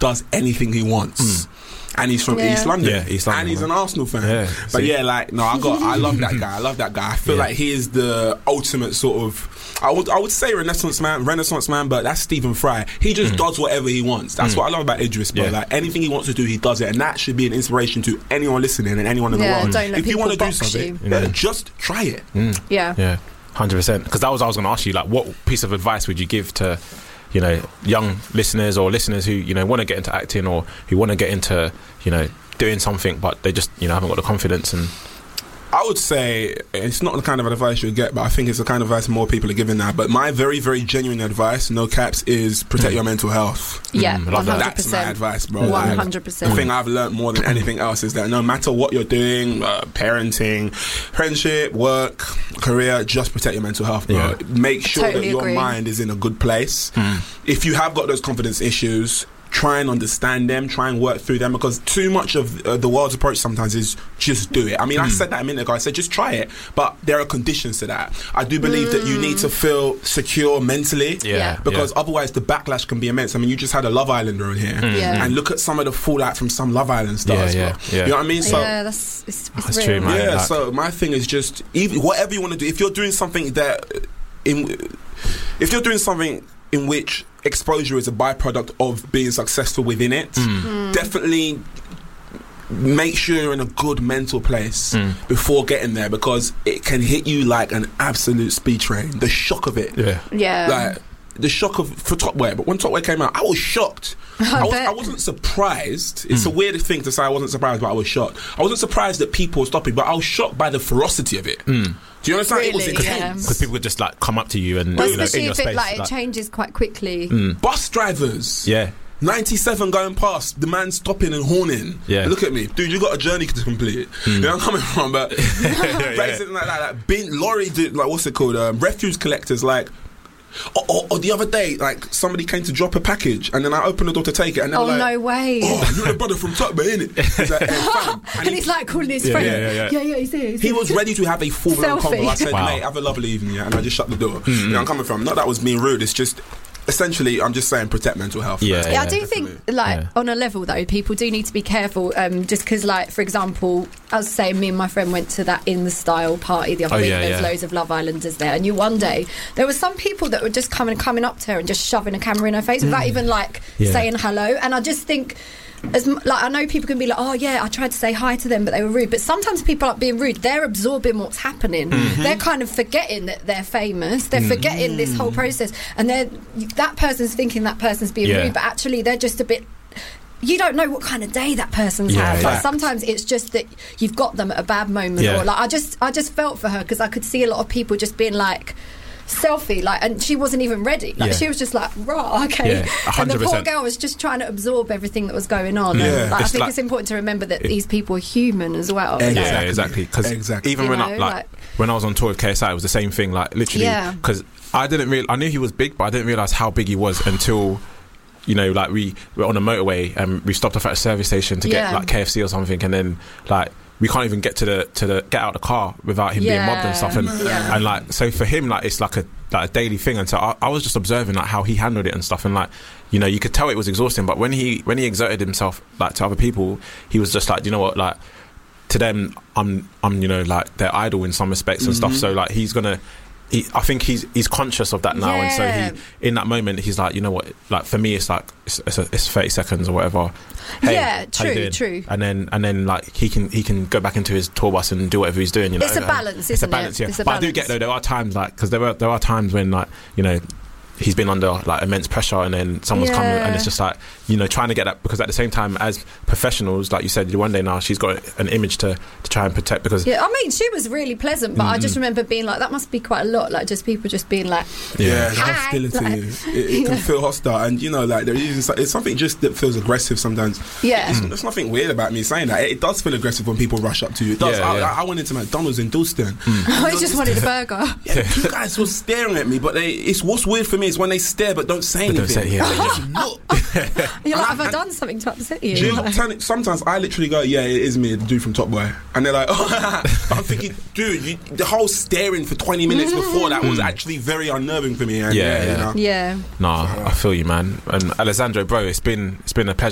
does anything he wants. And he's from East London. Yeah, East London, and he's an Arsenal fan. Yeah, but see? I love that guy. I feel like he is the ultimate sort of, I would say Renaissance man, but that's Stephen Fry. He just does whatever he wants. That's what I love about Idris, bro. Like, anything he wants to do, he does it. And that should be an inspiration to anyone listening and anyone in the world. Don't let if you want to do box something, just try it. Yeah. 100%. Because that was what I was going to ask you. Like, what piece of advice would you give to, you know, young listeners or listeners who, you know, want to get into acting or who want to get into, you know, doing something, but they just, you know, haven't got the confidence? And I would say it's not the kind of advice you get, but I think it's the kind of advice more people are giving now. But my very, very genuine advice, no caps, is protect your mental health. Yeah, 100%. That's my advice, bro. 100%. The thing I've learned more than anything else is that no matter what you're doing, parenting, friendship, work, career, just protect your mental health, bro. Yeah. Make sure Totally that your agree. mind is in a good place. If you have got those confidence issues, try and understand them, try and work through them, because too much of the world's approach sometimes is just do it. I mean, I said that a minute ago. I said just try it, but there are conditions to that. I do believe that you need to feel secure mentally, because otherwise the backlash can be immense. I mean, you just had a Love Islander on here, and look at some of the fallout from some Love Island stars. bro. You know what I mean? So It's that's real. true, man. yeah. Like, So my thing is just whatever you want to do. If you're doing something in which exposure is a byproduct of being successful within it, definitely make sure you're in a good mental place before getting there, because it can hit you like an absolute speed train. The shock of it. Like the shock for Top Boy. But when Top Boy came out, I was shocked. I wasn't surprised. It's a weird thing to say I wasn't surprised, but I was shocked. I wasn't surprised that people were stopping, but I was shocked by the ferocity of it. Do you understand? It was Really? intense. because people would just like come up to you and, Well, you know, in especially your if space. it like it changes quite quickly. Bus drivers. 97 going past, the man stopping and horning. Look at me, dude, you got a journey to complete. You know where I'm coming from, but basically like that. Lorry, like what's it called? Refuse collectors, like. Or the other day, like somebody came to drop a package, and then I opened the door to take it, and they were like, no way! Oh, you're the brother from Top Boy, innit? He's like, hey, fam. And he's like calling his friend. He's here. He was ready to have a full-blown Selfie. convo. I said, Wow. mate, have a lovely evening, and I just shut the door. You know where I'm coming from? Not that I was being rude. It's just essentially, I'm just saying, protect mental health. I do think, like, on a level though, people do need to be careful. Just because, like, for example, I was saying, me and my friend went to that In the Style party the other week. There's loads of Love Islanders there, and one day there were some people that were just coming up to her and just shoving a camera in her face without even like saying hello. And I just think, I know people can be like, oh yeah, I tried to say hi to them, but they were rude. But sometimes people aren't being rude; they're absorbing what's happening. They're kind of forgetting that they're famous. They're forgetting this whole process, and that person's thinking that person's being rude, but actually they're just a bit. You don't know what kind of day that person's had. Like, sometimes it's just that you've got them at a bad moment, or like I just felt for her, because I could see a lot of people just being like. Selfie, like, and she wasn't even ready. Like, she was just like, "Raw, okay." And the poor girl was just trying to absorb everything that was going on. And, like, I think it's important to remember that these people are human as well. Exactly. Because even when when I was on tour with KSI, it was the same thing. Like, literally, because I knew he was big, but I didn't realise how big he was until. You know, like we were on a motorway and we stopped off at a service station to get like KFC or something, and then like we can't even get to the get out of the car without him being mobbed and stuff, and like so for him, like it's like a daily thing. And so I was just observing like how he handled it and stuff, and like, you know, you could tell it was exhausting, but when he exerted himself like to other people, he was just like, you know what, like to them I'm you know, like their idol in some respects and stuff. So like I think he's conscious of that now, and so he in that moment he's like, you know what, like for me it's like it's 30 seconds or whatever. Hey, true. And then like he can go back into his tour bus and do whatever he's doing. You know, it's a balance, isn't it? Balance, yeah. It's a but balance. I do get though, there are times like, because there are times when, like, you know, he's been under like immense pressure, and then someone's coming, and it's just like, you know, trying to get that, because at the same time as professionals, like you said, one day now she's got an image to try and protect, because I mean, she was really pleasant, but I just remember being like, that must be quite a lot, like just people just being like, hostility, like, it can feel hosile, and you know, like it's something just that feels aggressive sometimes. There's nothing weird about me saying that. It does feel aggressive when people rush up to you. It does. I went into McDonald's in Dalston. I just wanted a burger. You guys were staring at me, but it's what's weird for me is when they stare but don't say anything. They just look. You're like, have I done something to upset you? Sometimes I literally go, yeah, it is me, the dude from Top Boy, and they're like, oh. But I'm thinking, dude, the whole staring for 20 minutes before that was actually very unnerving for me. And No, I feel you, man. And Alessandro, bro, it's been a pleasure.